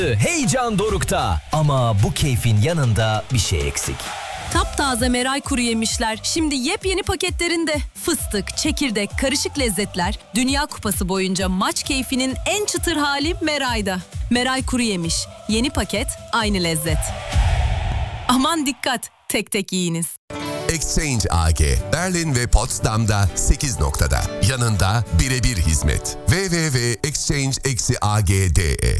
Heyecan dorukta ama bu keyfin yanında bir şey eksik. Taptaze Meray kuru yemişler şimdi yepyeni paketlerinde. Fıstık, çekirdek, karışık lezzetler Dünya Kupası boyunca maç keyfinin en çıtır hali Meray'da. Meray kuru yemiş. Yeni paket, aynı lezzet. Aman dikkat, tek tek yiyiniz. Exchange AG, Berlin ve Potsdam'da 8 noktada. Yanında birebir hizmet. www.exchange-ag.de